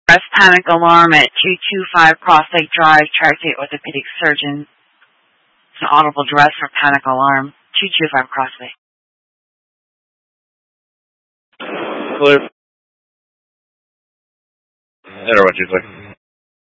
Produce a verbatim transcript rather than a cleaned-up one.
Breast panic alarm at two two five Cross Lake Drive, Tri-State Orthopedic Surgeon. It's an audible duress for panic alarm. two two five Cross Lake. Clear. Enter one two three.